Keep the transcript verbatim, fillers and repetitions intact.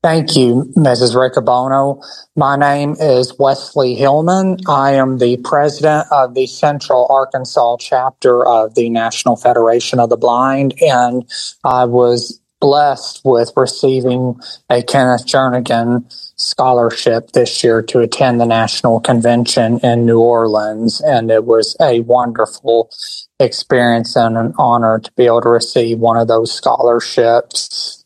Thank you, Missus Riccobono. My name is Wesley Hillman. I am the president of the Central Arkansas chapter of the National Federation of the Blind, and I was blessed with receiving a Kenneth Jernigan scholarship this year to attend the National Convention in New Orleans, and it was a wonderful experience and an honor to be able to receive one of those scholarships.